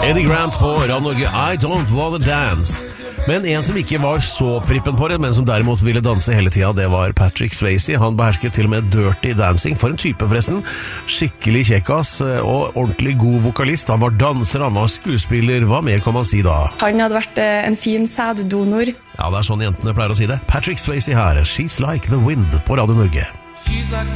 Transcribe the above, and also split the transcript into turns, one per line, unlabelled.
Eddie Grant på Radio Norge, I Don't Wanna Dance. Men en som ikke var så prippen på det, men som derimot ville danse hele tiden, det var Patrick Swayze. Han behersket til og med Dirty Dancing. For en type forresten. Skikkelig kjekkas og ordentlig god vokalist. Han var danser, han var skuespiller. Hva mer kan man si da?
Han hadde vært en fin sæddonor.
Ja, det er sånn jentene pleier å si det. Patrick Swayze her, She's Like the Wind på Radio Norge.